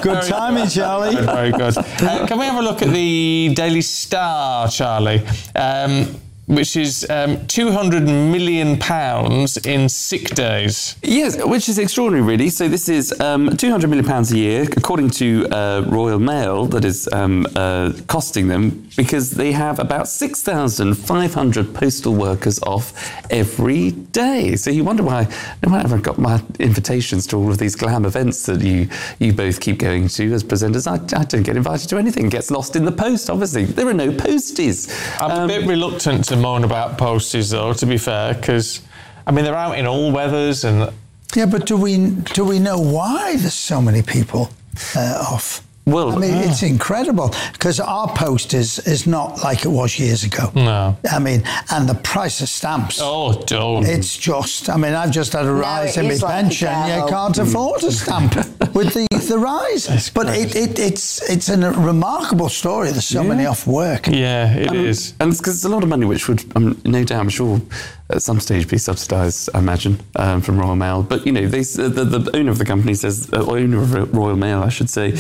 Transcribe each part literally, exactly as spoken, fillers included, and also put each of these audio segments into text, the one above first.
Good timing, Charlie. Very good. Uh, can we have a look at the Daily Star, Charlie? Um, which is um, two hundred million pounds in sick days. Yes, which is extraordinary, really. So this is um, two hundred million pounds a year, according to uh, Royal Mail, that is um, uh, costing them, because they have about six thousand five hundred postal workers off every day. So you wonder why, no matter if I've got my invitations to all of these glam events that you you both keep going to as presenters, I, I don't get invited to anything. It gets lost in the post, obviously. There are no posties. I'm um, a bit reluctant to moan about posties, though, to be fair, because, I mean, they're out in all weathers and... Yeah, but do we do we know why there's so many people uh, off? Well, I mean, yeah. it's incredible, because our post is, is not like it was years ago. No. I mean, and the price of stamps. Oh, don't. It's just, I mean, I've just had a rise no, in my like pension. You can't afford a stamp with the, the rise. That's but it, it, it's it's a remarkable story. There's so yeah. many off work. Yeah, it um, is. And it's because it's a lot of money, which would, um, no doubt, I'm sure, at some stage be subsidised, I imagine, um, from Royal Mail. But, you know, they, uh, the, the owner of the company says, uh, owner of Royal Mail, I should say,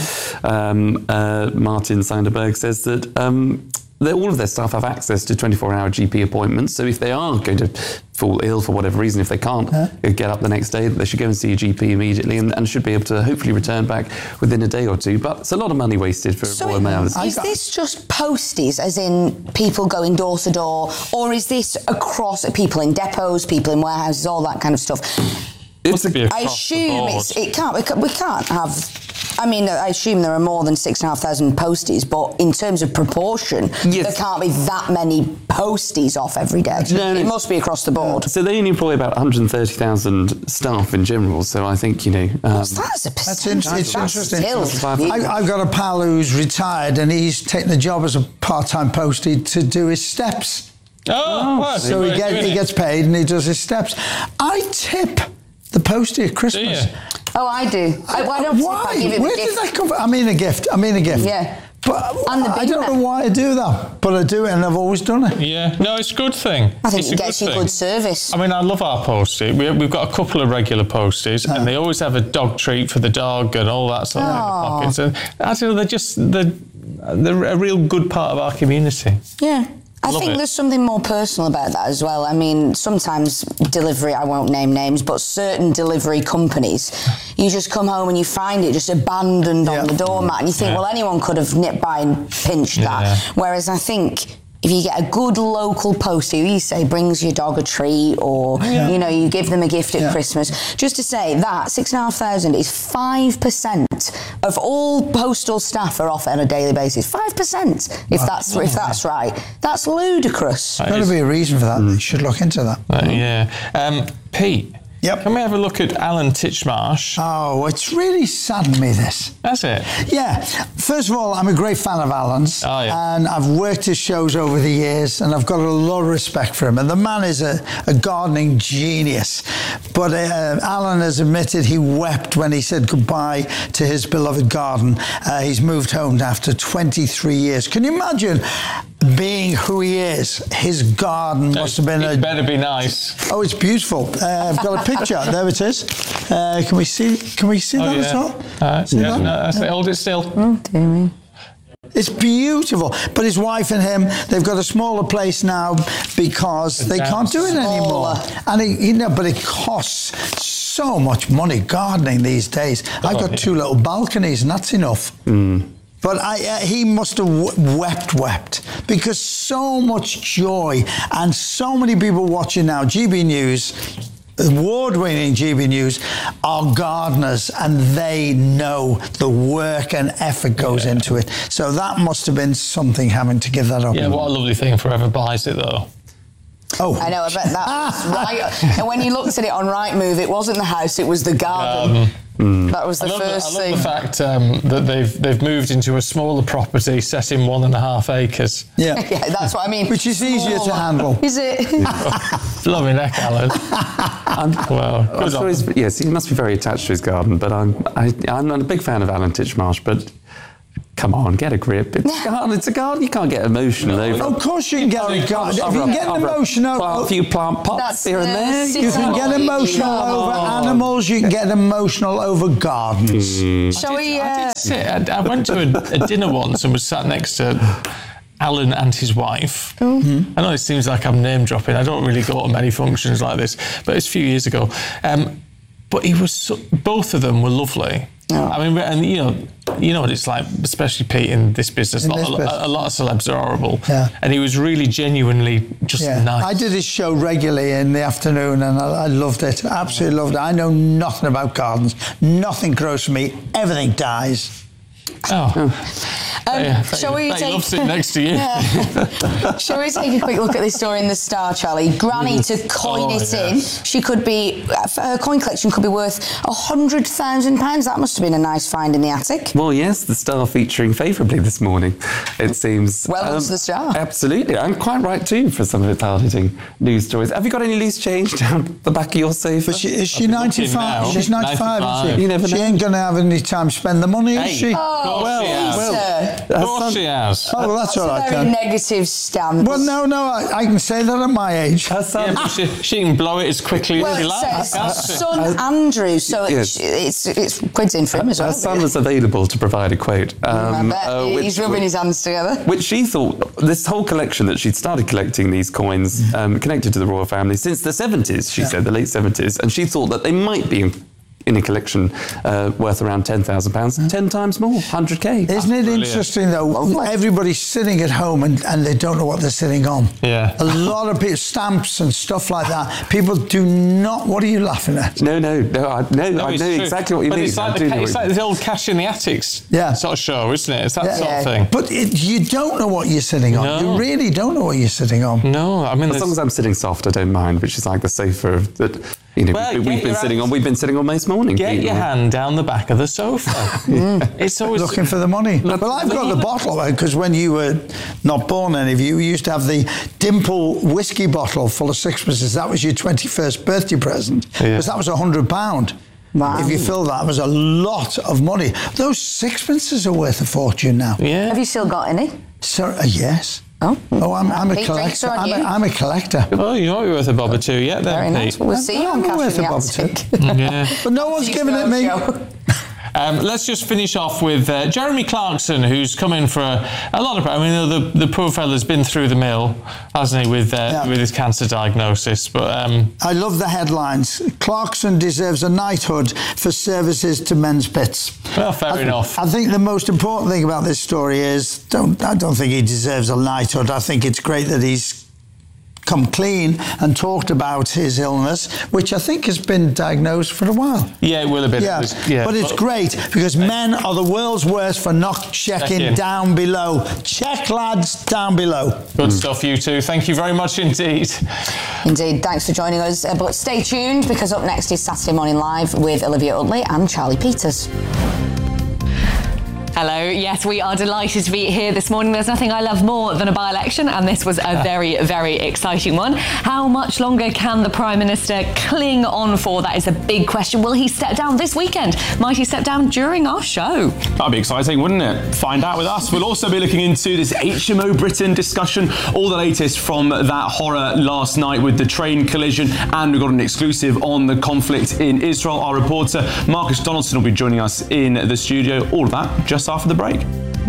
um, uh, Martin Sanderberg, says that um, that all of their staff have access to twenty-four hour G P appointments. So if they are going to fall ill for whatever reason, if they can't huh? get up the next day, they should go and see a G P immediately and, and should be able to hopefully return back within a day or two. But it's a lot of money wasted for so Royal Mail. Is, is this just posties, as in people going door to door, or is this across people in depots, people in warehouses, all that kind of stuff? It's a, I assume it's, it can't. We, can't. we can't have. I mean, I assume there are more than six and a half thousand posties, but in terms of proportion, yes. there can't be that many posties off every day. No, no. It must be across the board. So they only employ about one hundred thirty thousand staff in general. So I think, you know... Um, What's that as a percentage? That's, in, it's that's interesting. Still, I, I've got a pal who's retired and he's taken the job as a part-time postie to do his steps. Oh, wow. So he, get, he gets paid and he does his steps. I tip the postie at Christmas. Oh, I do. I, why don't why? I give him Where a gift? did that come from? I mean a gift. I mean a gift. Yeah. But and the I don't man. know why I do that, but I do it and I've always done it. Yeah, no, it's a good thing. I think it's it gets you good service. I mean, I love our postie. We, we've got a couple of regular posties, uh. and they always have a dog treat for the dog and all that sort of thing in the pockets. And actually, they're just they're, they're a real good part of our community. Yeah. I Love think it. there's something more personal about that as well. I mean, sometimes delivery, I won't name names, but certain delivery companies, you just come home and you find it just abandoned yeah. on the doormat and you think, yeah. well, anyone could have nipped by and pinched yeah. that. Whereas I think if you get a good local postie who you say brings your dog a treat or, yeah. you know, you give them a gift at yeah. Christmas, just to say that six and a half thousand is five percent of all postal staff are off on a daily basis. Five percent, if wow. that's if that's right. That's ludicrous. There's got to be a reason for that. Mm. You should look into that. Uh, yeah. Um, Pete. Yep. Can we have a look at Alan Titchmarsh? Oh, it's really saddened me, this. That's it? Yeah. First of all, I'm a great fan of Alan's. Oh, yeah. And I've worked his shows over the years, and I've got a lot of respect for him. And the man is a, a gardening genius. But uh, Alan has admitted he wept when he said goodbye to his beloved garden. Uh, he's moved home after twenty-three years. Can you imagine being who he is? His garden must have been it a... better be nice. Oh, it's beautiful. Uh, I've got a picture. There it is. Uh, can we see? Can we see oh, that yeah. as well? Uh, see yeah, that? No, that's yeah. it. Hold it still. Oh, dear me. It's beautiful. But his wife and him, they've got a smaller place now because they can't do it anymore. And it, you know, but it costs so much money gardening these days. Oh, I've got yeah. two little balconies, and that's enough. Mm. But I, uh, he must have w- wept, wept, because so much joy and so many people watching now. G B News, award-winning G B News, are gardeners, and they know the work and effort goes yeah. into it. So that must have been something, having to give that up. Yeah, what a lovely thing. Forever buys it, though. Oh. I know, I bet that was right. And when you looked at it on Rightmove, it wasn't the house, it was the garden. Um, mm. That was the I first the, I thing. love the fact um, that they've they've moved into a smaller property set in one and a half acres. Yeah, yeah, that's what I mean. Which is Small. easier to handle. Is it? Lovely neck, Alan. Well, I'm sure he's, yes, he must be very attached to his garden, but I'm I, I'm not a big fan of Alan Titchmarsh, but Come on, get a grip. It's a garden. It's a garden. You can't get emotional over. Of course you can get a garden. If you can get emotional over a few plant pots That's here and there. You can get emotional over animals. You can get emotional over gardens. Mm. Shall we? Uh, I did sit. I, I went to a, a dinner once and was sat next to Alan and his wife. Mm-hmm. I know it seems like I'm name dropping. I don't really go to many functions like this, but it's a few years ago. Um, but he was so, both of them were lovely. Oh. I mean, and you know, you know what it's like, especially Pete in this business. In a, this lot, business. a lot of celebs are horrible, Yeah. and he was really genuinely just Yeah. nice. I did his show regularly in the afternoon, and I, I loved it. Absolutely loved it. I know nothing about gardens. Nothing grows for me. Everything dies. Oh. Um, yeah, shall we they take? love sitting next to you. Shall we take a quick look at this story in the Star, Charlie? Granny to coin Oh, it yes. in. She could be. Her coin collection could be worth a hundred thousand pounds. That must have been a nice find in the attic. Well, yes, the Star featuring favourably this morning, it seems. Well done to the Star. Absolutely, and quite right too for some of its hard-hitting news stories. Have you got any loose change down the back of your safe? But she, is she I've been looking ninety-five? now. She's ninety-five, ninety-five. is she? You never she know. ain't going to have any time to spend the money, Hey. is she? Oh, well, Peter. well, Of course she has. Oh, well, that's all right Very then. negative stance. Well, no, no, I, I can say that at my age. Her son, Yeah, but she, she can blow it as quickly Well, as she it likes. says can't she? son Andrew, so Yes. it's, it's it's quids in for him as well. her son was available to provide a quote. I um, bet uh, he's rubbing his hands together. Which she thought, this whole collection that she'd started collecting these coins um, connected to the royal family since the seventies, she said, the late seventies, and she thought that they might be in, in a collection uh, worth around ten thousand pounds, ten times more, one hundred K. Isn't it interesting, though? Everybody's sitting at home and, and they don't know what they're sitting on. Yeah. A lot of people, stamps and stuff like that. People do not. What are you laughing at? No, no, no, I, no, No, I it's know true. exactly what you but mean. It's I like, do the, know it's what like you the old cash in the attics Yeah. sort of show, isn't it? It's that Yeah. sort Yeah. of thing. But it, you don't know what you're sitting on. No. You really don't know what you're sitting on. No, I mean, As there's- long as I'm sitting soft, I don't mind, which is like the sofa that, you know, Well, we, get we've been your sitting hands- on. We've been sitting on most morning. get Pete, your or- hand down the back of the sofa. It's always Looking for the money. Well, I've got the bottle, because when you were not born, any of you, you used to have the Dimple whiskey bottle full of sixpences. That was your twenty-first birthday present. Yeah. Because that was a hundred pound. Wow. If you fill that, it was a lot of money. Those sixpences are worth a fortune now. Yeah. Have you still got any? So, uh, yes. Oh. Oh, I'm, I'm a Pete, drinks collector. are on I'm a, you. I'm a collector. Well, you might be worth a bob or two yet, Very then, nice. Pete. Well, we'll see you on I'm Cash worth in a the bob or Attic. Yeah. But no one's After giving your it me. show. Um, let's just finish off with uh, Jeremy Clarkson, who's come in for a, a lot of. I mean, the the poor fella's been through the mill, hasn't he, with uh, Yeah. with his cancer diagnosis? But um, I love the headlines. Clarkson deserves a knighthood for services to men's pits. well, fair I, enough. I think the most important thing about this story is don't, I don't think he deserves a knighthood. I think it's great that he's come clean and talked about his illness, which I think has been diagnosed for a while. yeah, it will have been. Yeah, It was- yeah. but it's great because men are the world's worst for not checking Check in. down below. Check, lads, down below. Good stuff, you two. Thank you very much indeed. Indeed, thanks for joining us. Uh, but stay tuned because up next is Saturday Morning Live with Olivia Utley and Charlie Peters. Hello, yes, we are delighted to be here this morning. There's nothing I love more than a by-election, and this was a very, very exciting one. How much longer can the Prime Minister cling on for? That is a big question. Will he step down this weekend? Might he step down during our show? That'd be exciting, wouldn't it? Find out with us. We'll also be looking into this H M O Britain discussion, all the latest from that horror last night with the train collision, and we've got an exclusive on the conflict in Israel. Our reporter Marcus Donaldson will be joining us in the studio. All of that just after the break.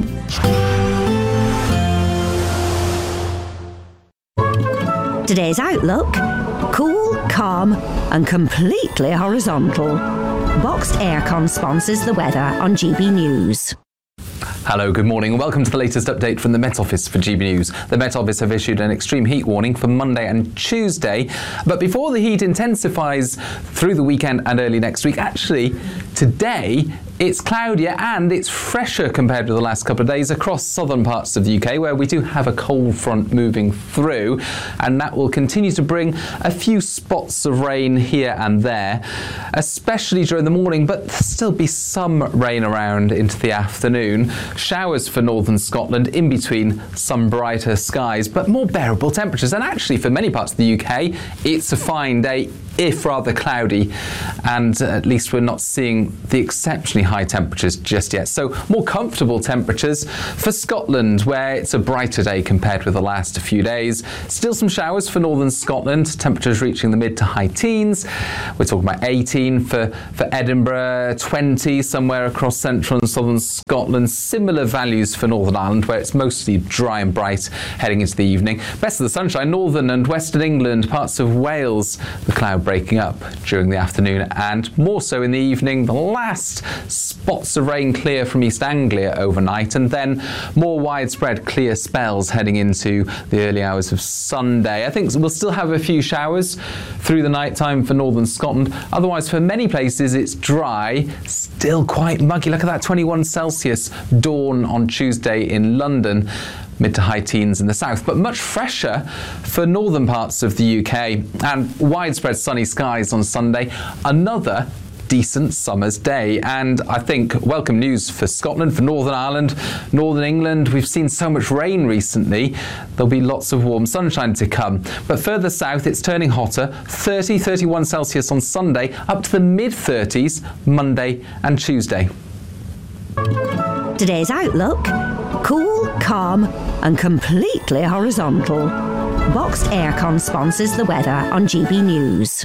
Today's outlook: cool, calm and completely horizontal. Boxed Aircon sponsors the weather on G B News. Hello, good morning and welcome to the latest update from the Met Office for G B News. The Met Office have issued an extreme heat warning for Monday and Tuesday, but before the heat intensifies through the weekend and early next week, actually today it's cloudier and it's fresher compared to the last couple of days across southern parts of the U K, where we do have a cold front moving through, and that will continue to bring a few spots of rain here and there, especially during the morning, but there'll still be some rain around into the afternoon. Showers for northern Scotland in between some brighter skies, but more bearable temperatures. And actually for many parts of the U K, it's a fine day if rather cloudy, and at least we're not seeing the exceptionally high temperatures just yet. So more comfortable temperatures for Scotland, where it's a brighter day compared with the last few days. Still some showers for northern Scotland, temperatures reaching the mid to high teens. We're talking about eighteen for, for Edinburgh, twenty somewhere across central and southern Scotland. Similar values for Northern Ireland, where it's mostly dry and bright heading into the evening. Best of the sunshine, northern and western England, parts of Wales, the cloud breaking up during the afternoon and more so in the evening. The last spots of rain clear from East Anglia overnight, and then more widespread clear spells heading into the early hours of Sunday. I think we'll still have a few showers through the night time for northern Scotland. Otherwise, for many places, it's dry, still quite muggy. Look at that, twenty-one Celsius dawn on Tuesday in London. Mid to high teens in the south, but much fresher for northern parts of the U K, and widespread sunny skies on Sunday. Another decent summer's day, and I think welcome news for Scotland, for Northern Ireland, Northern England. We've seen so much rain recently. There'll be lots of warm sunshine to come, but further south it's turning hotter. thirty, thirty-one Celsius on Sunday, up to the mid thirties Monday and Tuesday. Today's outlook: cool, calm and completely horizontal. Boxed Aircon sponsors the weather on G B News.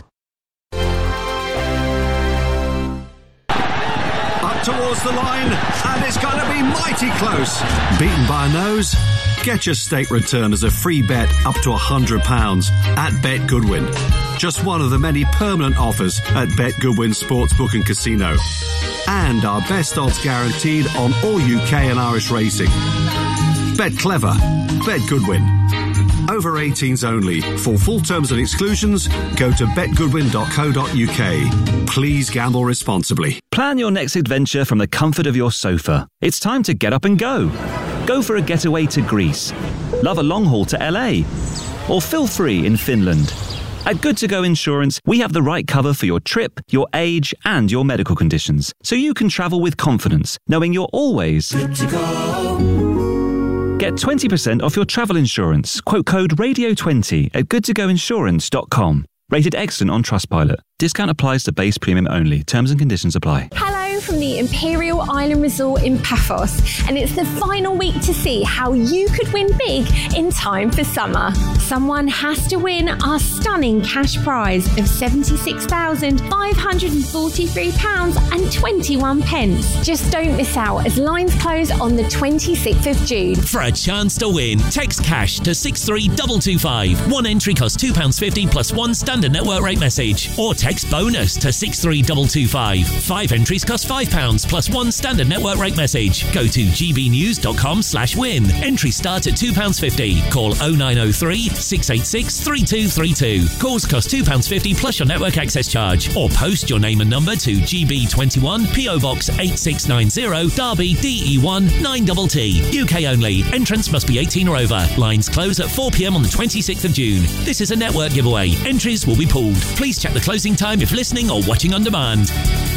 Up towards the line, and it's going to be mighty close. Beaten by a nose? Get your state return as a free bet up to one hundred pounds at Bet Goodwin. Just one of the many permanent offers at Bet Goodwin Sportsbook and Casino. And our best odds guaranteed on all U K and Irish racing. Bet clever. Bet Goodwin. Over eighteens only. For full terms and exclusions, go to bet goodwin dot co dot U K. Please gamble responsibly. Plan your next adventure from the comfort of your sofa. It's time to get up and go. Go for a getaway to Greece. Love a long haul to L A. Or feel free in Finland. At Good To Go Insurance, we have the right cover for your trip, your age, and your medical conditions, so you can travel with confidence, knowing you're always good to go. Get twenty percent off your travel insurance. Quote code radio twenty at good to go insurance dot com. Rated excellent on Trustpilot. Discount applies to base premium only. Terms and conditions apply. Hello from the Imperial Island Resort in Paphos, and it's the final week to see how you could win big in time for summer. Someone has to win our stunning cash prize of seventy-six thousand five hundred forty-three pounds and twenty-one pence. Just don't miss out as lines close on the twenty-sixth of June. For a chance to win, text cash to six three two two five. One entry costs two pounds fifty plus one standard network rate message, or text bonus to six three two two five. Five entries cost five pounds plus one standard network rate message. Go to g b news dot com slash win. Entries start at two pounds fifty. Call oh nine oh three, six eight six, three two three two. Calls cost two pounds fifty plus your network access charge. Or post your name and number to G B twenty-one, P O Box eight six nine zero, Derby, D E one nine T T. U K only. Entrance must be eighteen or over. Lines close at four p m on the twenty-sixth of June. This is a network giveaway. Entries will be pulled. Please check the closing time if listening or watching on demand.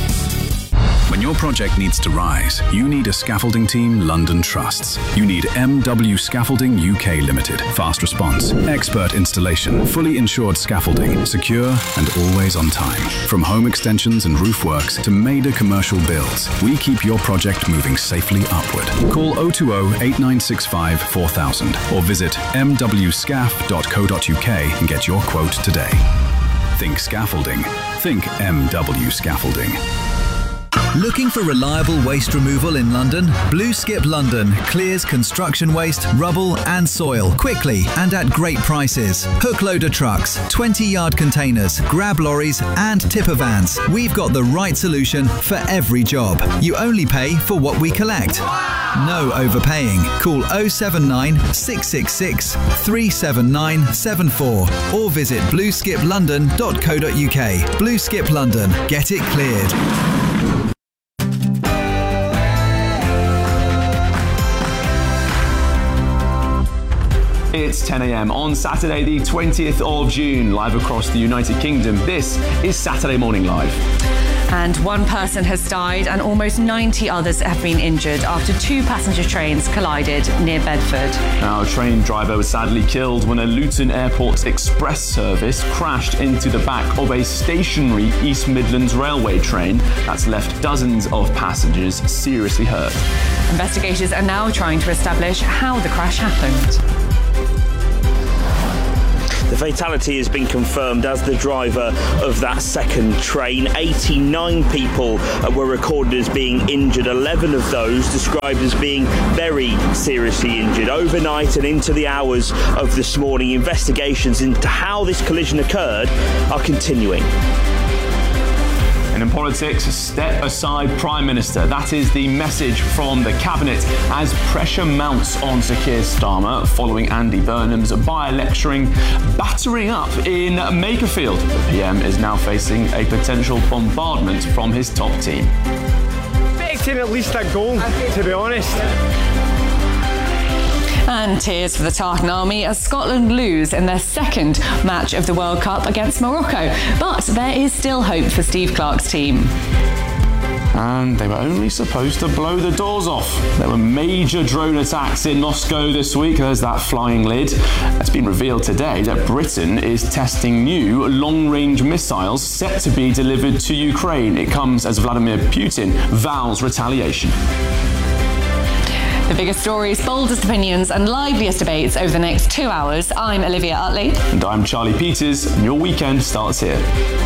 When your project needs to rise, you need a scaffolding team London trusts. You need M W Scaffolding U K Limited. Fast response, expert installation, fully insured scaffolding, secure and always on time. From home extensions and roof works to major commercial builds, we keep your project moving safely upward. Call oh two oh, eight nine six five, four thousand or visit m w scaff dot co dot u k and get your quote today. Think scaffolding. Think M W Scaffolding. Looking for reliable waste removal in London? Blue Skip London clears construction waste, rubble and soil quickly and at great prices. Hook loader trucks, twenty yard containers, grab lorries and tipper vans. We've got the right solution for every job. You only pay for what we collect. No overpaying. Call oh seven nine, six six six, three seven nine seven four or visit blue skip london dot co dot u k. Blue Skip London. Get it cleared. It's ten a m on Saturday, the twentieth of June, live across the United Kingdom. This is Saturday Morning Live. And one person has died and almost ninety others have been injured after two passenger trains collided near Bedford. Now, a train driver was sadly killed when a Luton Airport express service crashed into the back of a stationary East Midlands Railway train that's left dozens of passengers seriously hurt. Investigators are now trying to establish how the crash happened. The fatality has been confirmed as the driver of that second train. eighty-nine people were recorded as being injured, eleven of those described as being very seriously injured. Overnight and into the hours of this morning, investigations into how this collision occurred are continuing. And in politics, step aside Prime Minister. That is the message from the Cabinet as pressure mounts on Sir Keir Starmer following Andy Burnham's by-lecturing battering up in Makerfield. The P M is now facing a potential bombardment from his top team. Expecting at least a goal, to be honest. And tears for the Tartan Army as Scotland lose in their second match of the World Cup against Morocco. But there is still hope for Steve Clarke's team. And they were only supposed to blow the doors off. There were major drone attacks in Moscow this week. There's that flying lid. It's been revealed today that Britain is testing new long-range missiles set to be delivered to Ukraine. It comes as Vladimir Putin vows retaliation. The biggest stories, boldest opinions and liveliest debates over the next two hours. I'm Olivia Utley. And I'm Charlie Peters, and your weekend starts here.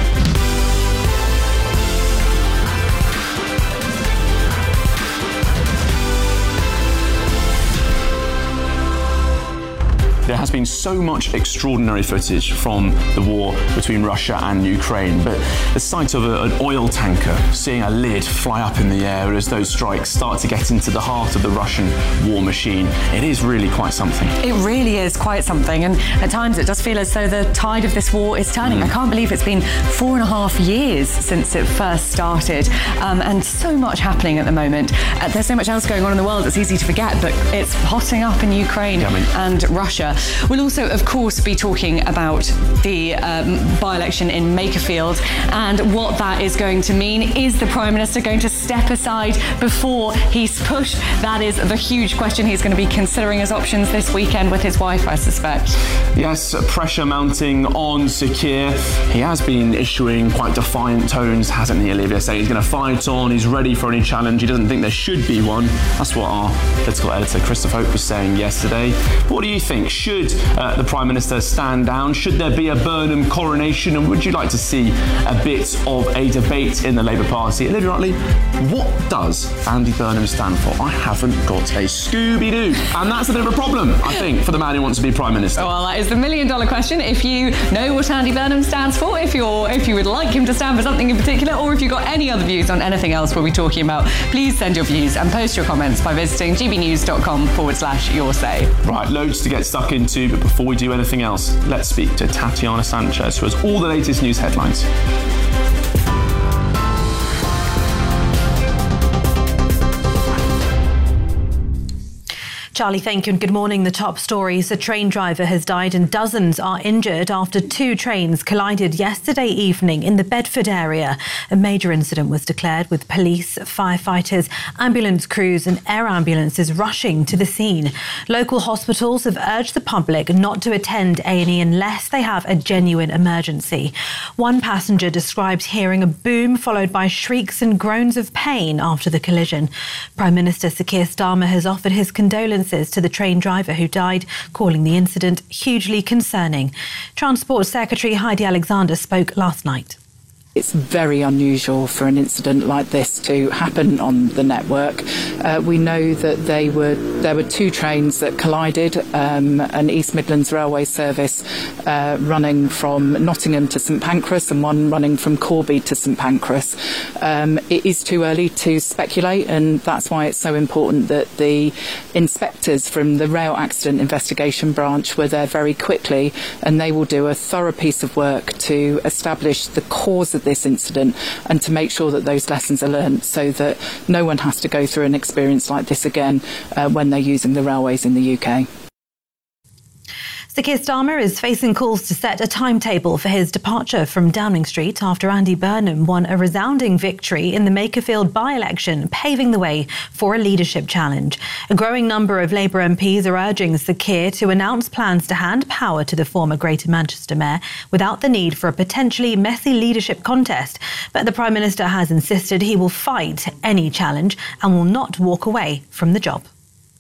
There has been so much extraordinary footage from the war between Russia and Ukraine, but the sight of a, an oil tanker, seeing a lid fly up in the air as those strikes start to get into the heart of the Russian war machine, it is really quite something. It really is quite something, and at times it does feel as though the tide of this war is turning. Mm. I can't believe it's been four and a half years since it first started, um, and so much happening at the moment. Uh, there's so much else going on in the world, it's easy to forget, but it's hotting up in Ukraine yeah, I mean, and Russia. We'll also, of course, be talking about the um, by-election in Makerfield and what that is going to mean. Is the Prime Minister going to step aside before he's pushed? That is the huge question he's going to be considering as options this weekend with his wife, I suspect. Yes, pressure mounting on Sir Keir. He has been issuing quite defiant tones, hasn't he, Olivia? Saying he's going to fight on, he's ready for any challenge, he doesn't think there should be one. That's what our political editor, Christopher Hope, was saying yesterday. What do you think? Should uh, the Prime Minister stand down? Should there be a Burnham coronation? And would you like to see a bit of a debate in the Labour Party? Olivia Utley, what does Andy Burnham stand for? I haven't got a Scooby-Doo. And that's a bit of a problem, I think, for the man who wants to be Prime Minister. Well, that is the million dollar question. If you know what Andy Burnham stands for, if you're if you would like him to stand for something in particular, or if you've got any other views on anything else we'll be talking about, please send your views and post your comments by visiting gbnews.com forward slash your say. Right, loads to get stuck into, but before we do anything else, let's speak to Tatiana Sanchez, who has all the latest news headlines. Charlie, thank you and good morning. The top stories. A train driver has died and dozens are injured after two trains collided yesterday evening in the Bedford area. A major incident was declared with police, firefighters, ambulance crews and air ambulances rushing to the scene. Local hospitals have urged the public not to attend A and E unless they have a genuine emergency. One passenger described hearing a boom followed by shrieks and groans of pain after the collision. Prime Minister Sir Keir Starmer has offered his condolences to the train driver who died, calling the incident hugely concerning. Transport Secretary Heidi Alexander spoke last night. It's very unusual for an incident like this to happen on the network. Uh, we know that they were there were two trains that collided, um, an East Midlands Railway service uh, running from Nottingham to St Pancras and one running from Corby to St Pancras. Um, it is too early to speculate, and that's why it's so important that the inspectors from the Rail Accident Investigation Branch were there very quickly, and they will do a thorough piece of work to establish the cause of this incident and to make sure that those lessons are learned so that no one has to go through an experience like this again uh, when they're using the railways in the U K. Sir Keir Starmer is facing calls to set a timetable for his departure from Downing Street after Andy Burnham won a resounding victory in the Makerfield by-election, paving the way for a leadership challenge. A growing number of Labour M Ps are urging Sir Keir to announce plans to hand power to the former Greater Manchester Mayor without the need for a potentially messy leadership contest. But the Prime Minister has insisted he will fight any challenge and will not walk away from the job.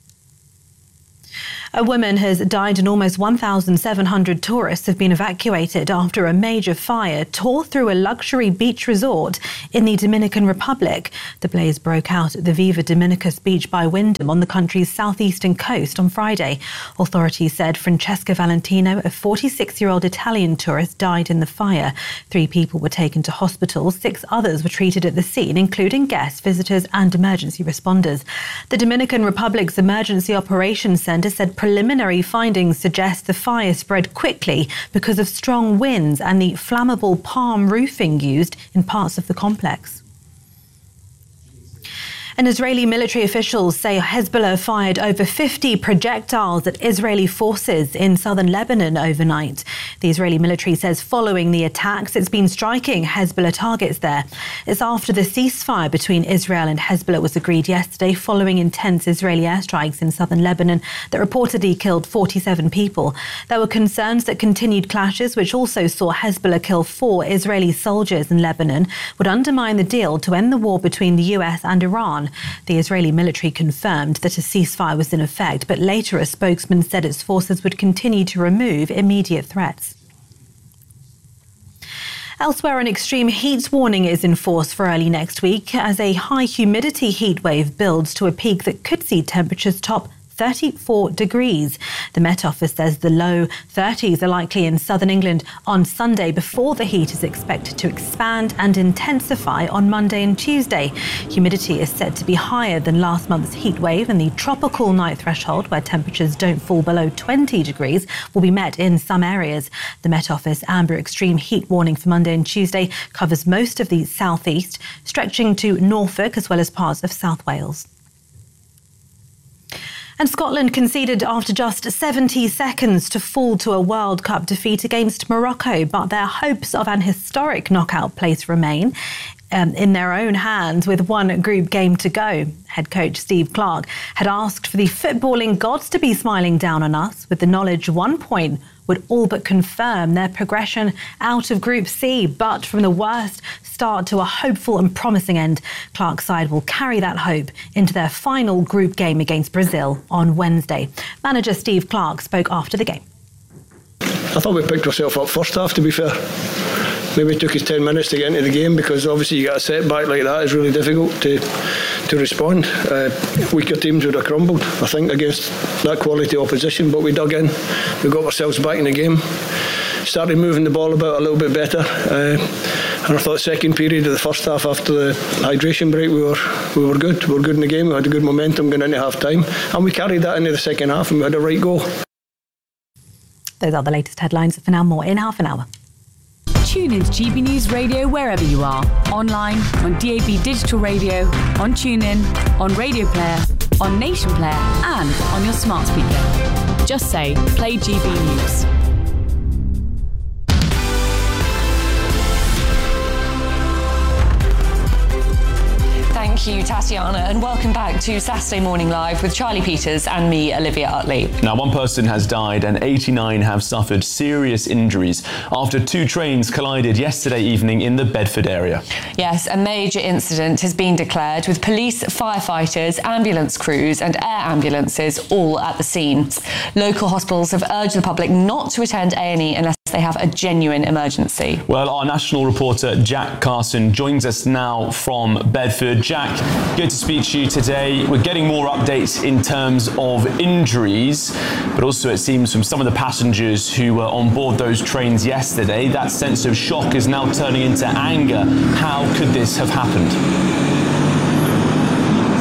A woman has died and almost one thousand seven hundred tourists have been evacuated after a major fire tore through a luxury beach resort in the Dominican Republic. The blaze broke out at the Viva Dominicus beach by Wyndham on the country's southeastern coast on Friday. Authorities said Francesca Valentino, a forty-six-year-old Italian tourist, died in the fire. Three people were taken to hospital. Six others were treated at the scene, including guests, visitors and emergency responders. The Dominican Republic's Emergency Operations Centre said preliminary findings suggest the fire spread quickly because of strong winds and the flammable palm roofing used in parts of the complex. And Israeli military officials say Hezbollah fired over fifty projectiles at Israeli forces in southern Lebanon overnight. The Israeli military says following the attacks, it's been striking Hezbollah targets there. It's after the ceasefire between Israel and Hezbollah was agreed yesterday following intense Israeli airstrikes in southern Lebanon that reportedly killed forty-seven people. There were concerns that continued clashes, which also saw Hezbollah kill four Israeli soldiers in Lebanon, would undermine the deal to end the war between the U S and Iran. The Israeli military confirmed that a ceasefire was in effect, but later a spokesman said its forces would continue to remove immediate threats. Elsewhere, an extreme heat warning is in force for early next week as a high humidity heat wave builds to a peak that could see temperatures top thirty-four degrees. The Met Office says the low thirties are likely in southern England on Sunday before the heat is expected to expand and intensify on Monday and Tuesday. Humidity is said to be higher than last month's heat wave, and the tropical night threshold, where temperatures don't fall below twenty degrees, will be met in some areas. The Met Office amber extreme heat warning for Monday and Tuesday covers most of the southeast, stretching to Norfolk as well as parts of South Wales. And Scotland conceded after just seventy seconds to fall to a World Cup defeat against Morocco, but their hopes of an historic knockout place remain um, in their own hands with one group game to go. Head coach Steve Clarke had asked for the footballing gods to be smiling down on us with the knowledge one point would all but confirm their progression out of Group C. But from the worst start to a hopeful and promising end, Clarke's side will carry that hope into their final group game against Brazil on Wednesday. Manager Steve Clarke spoke after the game. I thought we picked ourselves up first half, to be fair. Maybe it took us ten minutes to get into the game because obviously you get a setback like that, it's really difficult to to respond. Uh, weaker teams would have crumbled, I think, against that quality opposition, but we dug in, we got ourselves back in the game, started moving the ball about a little bit better, uh, and I thought second period of the first half after the hydration break we were we were good, we were good in the game, we had a good momentum going into half time, and we carried that into the second half and we had a right goal. Those are the latest headlines. For now, more in half an hour. Tune into G B News Radio wherever you are. Online, on D A B Digital Radio, on TuneIn, on Radio Player, on Nation Player and on your smart speaker. Just say, play G B News. Thank you, Tatiana, and welcome back to Saturday Morning Live with Charlie Peters and me, Olivia Utley. Now, one person has died and eighty-nine have suffered serious injuries after two trains collided yesterday evening in the Bedford area. Yes, a major incident has been declared with police, firefighters, ambulance crews and air ambulances all at the scene. Local hospitals have urged the public not to attend A and E unless they have a genuine emergency. Well, our national reporter Jack Carson joins us now from Bedford. Jack, good to speak to you today. We're getting more updates in terms of injuries, but also it seems from some of the passengers who were on board those trains yesterday, that sense of shock is now turning into anger. How could this have happened? Well,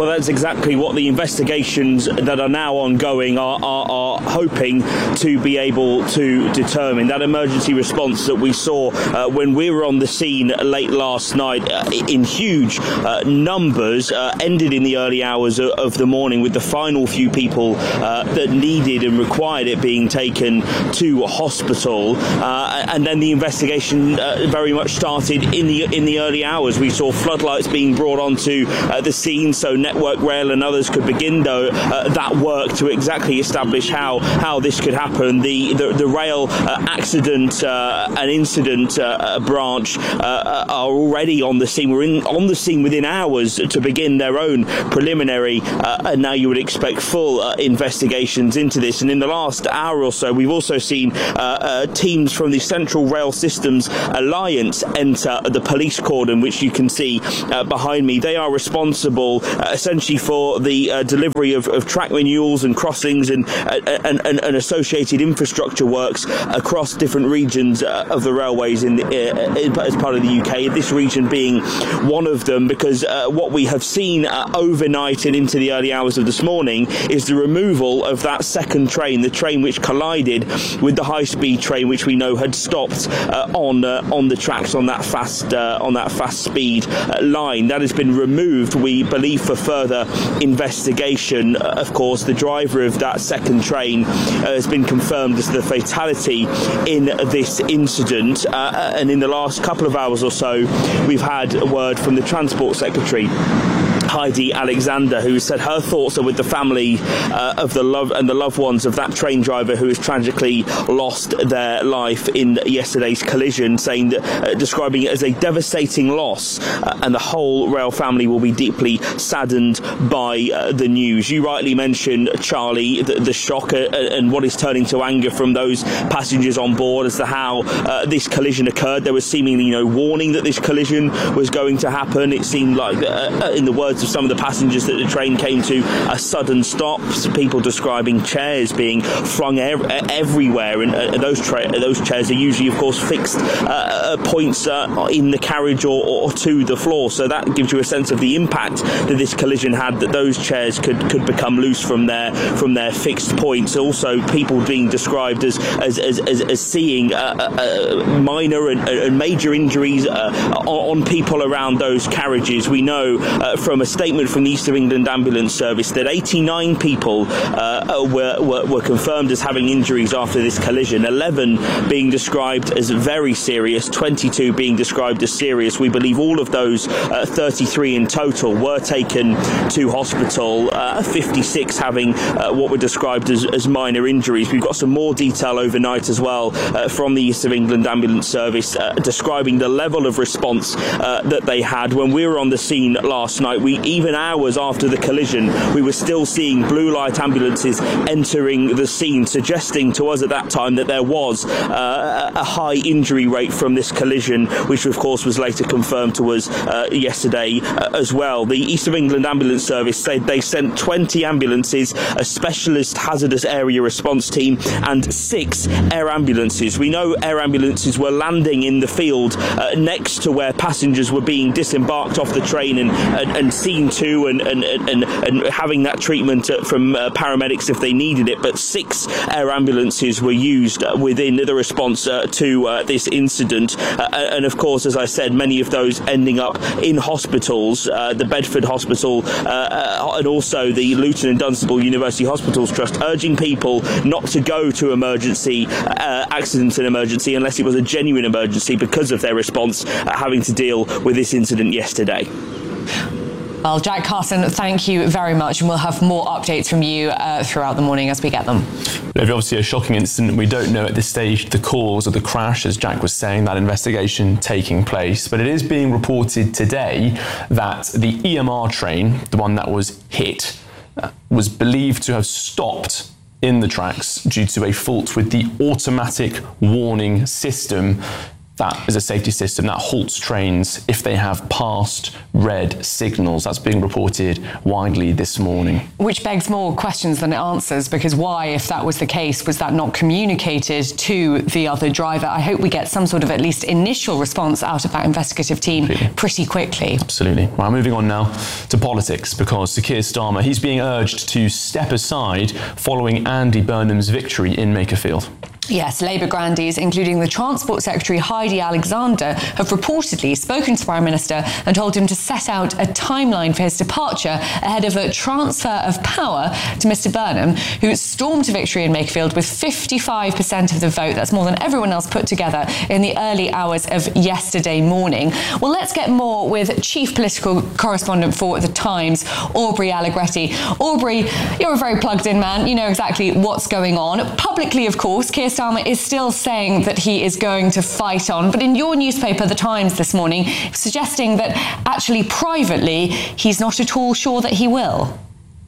Well, that's exactly what the investigations that are now ongoing are, are, are hoping to be able to determine. That emergency response that we saw uh, when we were on the scene late last night uh, in huge uh, numbers uh, ended in the early hours of, of the morning, with the final few people uh, that needed and required it being taken to a hospital. Uh, and then the investigation uh, very much started in the in the early hours. We saw floodlights being brought onto uh, the scene so Network Rail and others could begin though, uh, that work to exactly establish how how this could happen. The the, the rail uh, accident uh, and incident uh, branch uh, are already on the scene. We're in on the scene within hours to begin their own preliminary, uh, and now you would expect full uh, investigations into this. And in the last hour or so, we've also seen uh, uh, teams from the Central Rail Systems Alliance enter the police cordon, which you can see uh, behind me. They are responsible uh, essentially for the uh, delivery of, of track renewals and crossings and, uh, and, and, and associated infrastructure works across different regions uh, of the railways in the, uh, as part of the U K, this region being one of them, because uh, what we have seen uh, overnight and into the early hours of this morning is the removal of that second train, the train which collided with the high-speed train, which we know had stopped uh, on uh, on the tracks on that fast uh, on that fast speed uh, line. That has been removed, we believe, for further investigation. Uh, of course, the driver of that second train uh, has been confirmed as the fatality in this incident. Uh, and in the last couple of hours or so, we've had a word from the Transport Secretary, Heidi Alexander, who said her thoughts are with the family uh, of the love and the loved ones of that train driver who has tragically lost their life in yesterday's collision, saying that, uh, describing it as a devastating loss, uh, and the whole rail family will be deeply saddened by uh, the news. You rightly mentioned, Charlie, the, the shock uh, and what is turning to anger from those passengers on board as to how uh, this collision occurred. There was seemingly no warning that this collision was going to happen. It seemed like, uh, in the words of some of the passengers, that the train came to a sudden stop. People describing chairs being flung ev- everywhere, and uh, those tra- those chairs are usually, of course, fixed uh, points uh, in the carriage or, or to the floor. So that gives you a sense of the impact that this collision had, that those chairs could, could become loose from their from their fixed points. Also, people being described as as as, as, as seeing uh, uh, minor and, and major injuries uh, on, on people around those carriages. We know uh, from a statement from the East of England Ambulance Service that eighty-nine people uh, were, were, were confirmed as having injuries after this collision, eleven being described as very serious, twenty-two being described as serious. We believe all of those uh, thirty-three in total were taken to hospital, uh, fifty-six having uh, what were described as, as minor injuries. We've got some more detail overnight as well uh, from the East of England Ambulance Service uh, describing the level of response uh, that they had. When we were on the scene last night, we even hours after the collision, we were still seeing blue light ambulances entering the scene, suggesting to us at that time that there was uh, a high injury rate from this collision, which of course was later confirmed to us uh, yesterday uh, as well. The East of England Ambulance Service said they sent twenty ambulances, a specialist hazardous area response team, and six air ambulances. We know air ambulances were landing in the field uh, next to where passengers were being disembarked off the train and, and, and seen to and, and, and, and having that treatment uh, from uh, paramedics if they needed it. But six air ambulances were used uh, within the response uh, to uh, this incident. Uh, and of course, as I said, many of those ending up in hospitals, uh, the Bedford Hospital uh, uh, and also the Luton and Dunstable University Hospitals Trust, urging people not to go to emergency uh, accident and emergency unless it was a genuine emergency because of their response uh, having to deal with this incident yesterday. Well, Jack Carson, thank you very much, and we'll have more updates from you uh, throughout the morning as we get them. Obviously a shocking incident. We don't know at this stage the cause of the crash, as Jack was saying, that investigation taking place. But it is being reported today that the E M R train, the one that was hit, uh, was believed to have stopped in the tracks due to a fault with the automatic warning system. that is a safety system that halts trains if they have passed red signals. That's being reported widely this morning. Which begs more questions than it answers, because why, if that was the case, was that not communicated to the other driver? I hope we get some sort of at least initial response out of that investigative team pretty quickly. Absolutely. Well, moving on now to politics, because Sir Keir Starmer, he's being urged to step aside following Andy Burnham's victory in Makerfield. Yes, Labour grandees, including the Transport Secretary Heidi Alexander, have reportedly spoken to the Prime Minister and told him to set out a timeline for his departure ahead of a transfer of power to Mr Burnham, who stormed to victory in Makerfield with fifty-five percent of the vote. That's more than everyone else put together in the early hours of yesterday morning. Well, let's get more with Chief Political Correspondent for The Times, Aubrey Allegretti. Aubrey, you're a very plugged-in man. You know exactly what's going on. Publicly, of course, Keir Starmer is still saying that he is going to fight on, but in your newspaper, The Times, this morning, suggesting that actually privately he's not at all sure that he will.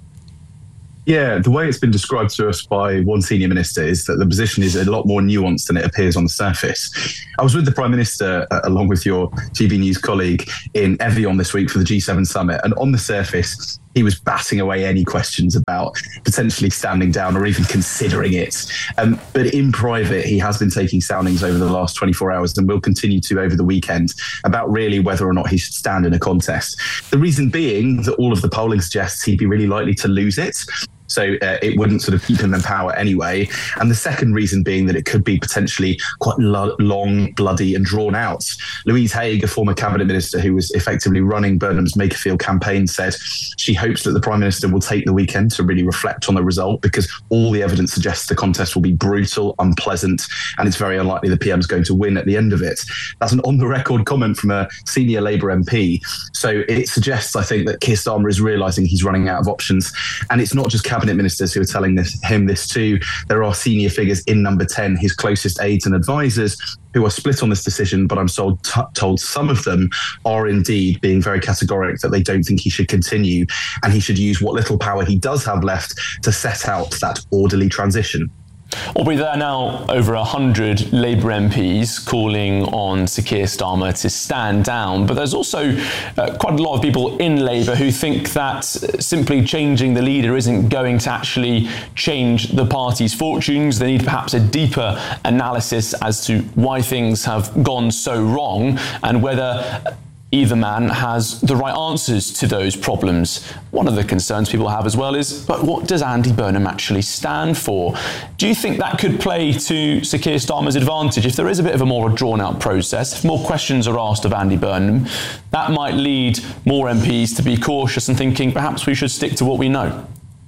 Yeah, the way it's been described to us by one senior minister is that the position is a lot more nuanced than it appears on the surface. I was with the Prime Minister, uh, along with your G B News colleague, in Evian this week for the G seven summit, and on the surface, he was batting away any questions about potentially standing down or even considering it. Um, but in private, he has been taking soundings over the last twenty-four hours and will continue to over the weekend about really whether or not he should stand in a contest. The reason being that all of the polling suggests he'd be really likely to lose it. So uh, it wouldn't sort of keep him in power anyway. And the second reason being that it could be potentially quite lo- long, bloody and drawn out. Louise Haigh, a former cabinet minister who was effectively running Burnham's Makerfield campaign, said she hopes that the Prime Minister will take the weekend to really reflect on the result, because all the evidence suggests the contest will be brutal, unpleasant, and it's very unlikely the P M's going to win at the end of it. That's an on-the-record comment from a senior Labour M P. So it suggests, I think, that Keir Starmer is realising he's running out of options. And it's not just cabinet ministers who are telling this, him this too. There are senior figures in Number ten, his closest aides and advisors, who are split on this decision, but I'm told, t- told some of them are indeed being very categoric that they don't think he should continue, and he should use what little power he does have left to set out that orderly transition. Aubrey, there are now over one hundred Labour M Ps calling on Sir Keir Starmer to stand down, but there's also uh, quite a lot of people in Labour who think that simply changing the leader isn't going to actually change the party's fortunes. They need perhaps a deeper analysis as to why things have gone so wrong and whether either man has the right answers to those problems. One of the concerns people have as well is, but what does Andy Burnham actually stand for? Do you think that could play to Sir Keir Starmer's advantage? If there is a bit of a more drawn-out process, if more questions are asked of Andy Burnham, that might lead more M Ps to be cautious and thinking perhaps we should stick to what we know.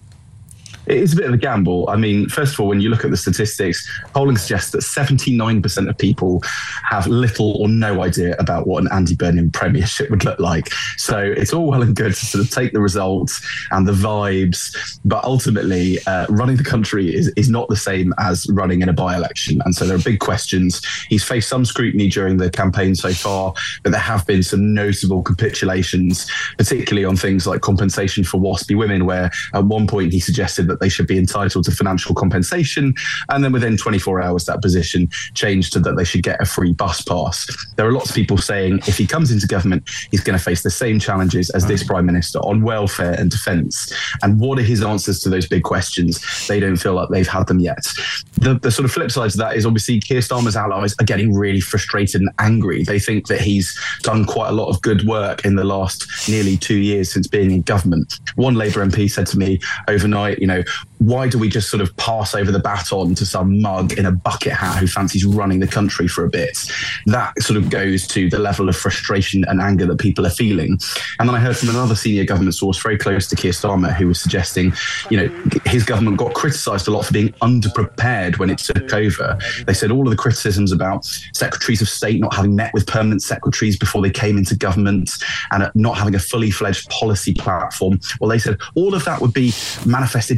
It's a bit of a gamble. I mean, first of all, when you look at the statistics, polling suggests that seventy-nine percent of people have little or no idea about what an Andy Burnham premiership would look like. So it's all well and good to sort of take the results and the vibes, but ultimately uh, running the country is, is not the same as running in a by-election. And so there are big questions. He's faced some scrutiny during the campaign so far, but there have been some notable capitulations, particularly on things like compensation for WASPy women, where at one point he suggested that they should be entitled to financial compensation. And then within twenty-four hours, that position changed to that they should get a free bus pass. There are lots of people saying if he comes into government, he's going to face the same challenges as this Prime Minister on welfare and defence. And what are his answers to those big questions? They don't feel like they've had them yet. The, the sort of flip side to that is obviously Keir Starmer's allies are getting really frustrated and angry. They think that he's done quite a lot of good work in the last nearly two years since being in government. One Labour M P said to me overnight, you know, why do we just sort of pass over the baton to some mug in a bucket hat who fancies running the country for a bit? That sort of goes to the level of frustration and anger that people are feeling. And then I heard from another senior government source very close to Keir Starmer who was suggesting, you know, his government got criticised a lot for being underprepared when it took over. They said all of the criticisms about secretaries of state not having met with permanent secretaries before they came into government and not having a fully fledged policy platform. Well, they said all of that would be manifested ten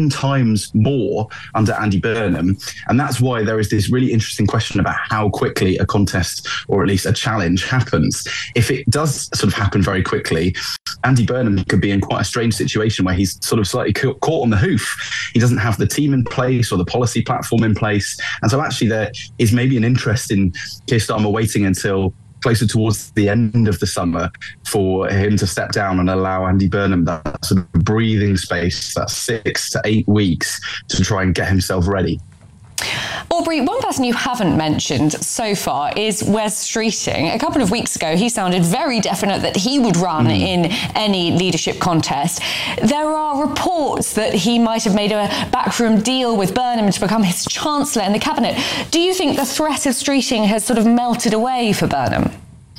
ten times more under Andy Burnham. And that's why there is this really interesting question about how quickly a contest, or at least a challenge, happens. If it does sort of happen very quickly, Andy Burnham could be in quite a strange situation where he's sort of slightly caught on the hoof. He doesn't have the team in place or the policy platform in place. And so actually there is maybe an interest in Keir Starmer waiting until closer towards the end of the summer for him to step down and allow Andy Burnham that sort of breathing space, that six to eight weeks to try and get himself ready. Aubrey, one person you haven't mentioned so far is Wes Streeting. A couple of weeks ago, he sounded very definite that he would run mm. in any leadership contest. There are reports that he might have made a backroom deal with Burnham to become his chancellor in the cabinet. Do you think the threat of Streeting has sort of melted away for Burnham?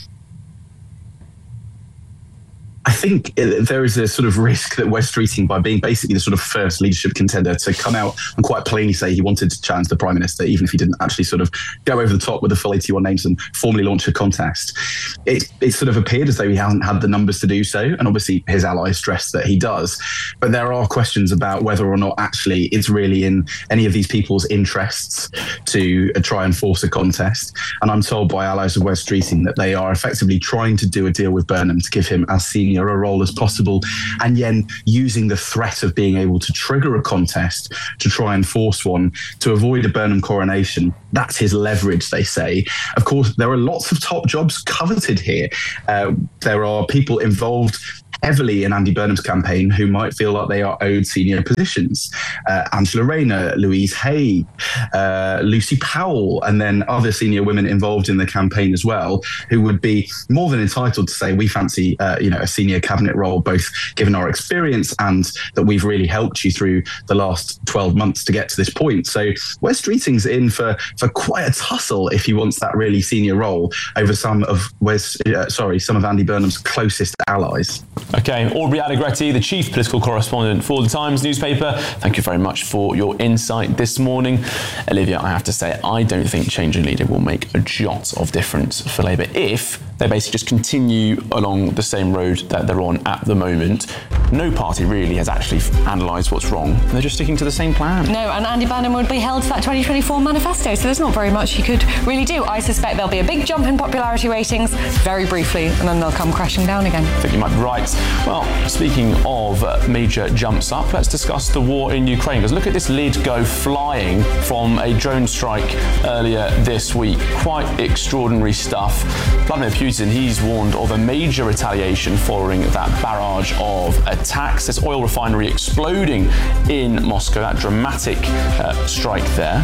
I think there is a sort of risk that Wes Streeting, by being basically the sort of first leadership contender to come out and quite plainly say he wanted to challenge the Prime Minister, even if he didn't actually sort of go over the top with the full eighty-one names and formally launch a contest, it, it sort of appeared as though he hasn't had the numbers to do so. And obviously his allies stress that he does. But there are questions about whether or not actually it's really in any of these people's interests to uh, try and force a contest. And I'm told by allies of Wes Streeting that they are effectively trying to do a deal with Burnham to give him as senior a role as possible, and then using the threat of being able to trigger a contest to try and force one to avoid a Burnham coronation. That's his leverage, they say. Of course, there are lots of top jobs coveted here. Uh, there are people involved heavily in Andy Burnham's campaign who might feel like they are owed senior positions. Uh, Angela Rayner, Louise Hay, uh, Lucy Powell, and then other senior women involved in the campaign as well, who would be more than entitled to say, we fancy uh, you know, a senior cabinet role, both given our experience and that we've really helped you through the last twelve months to get to this point. So Wes Streeting's in for, for quite a tussle if he wants that really senior role over some of Wes, uh, sorry, some of Andy Burnham's closest allies. Okay, Aubrey Adegretti, the chief political correspondent for the Times newspaper. Thank you very much for your insight this morning. Olivia, I have to say, I don't think change in leader will make a jot of difference for Labour if they basically just continue along the same road that they're on at the moment. No party really has actually analysed what's wrong. They're just sticking to the same plan. No, and Andy Burnham would be held to that twenty twenty-four manifesto, so there's not very much he could really do. I suspect there'll be a big jump in popularity ratings very briefly, and then they'll come crashing down again. I think you might be right. Well, speaking of uh, major jumps up, let's discuss the war in Ukraine, because look at this lid go flying from a drone strike earlier this week. Quite extraordinary stuff. Vladimir Putin, he's warned of a major retaliation following that barrage of attacks. This oil refinery exploding in Moscow, that dramatic uh, strike there.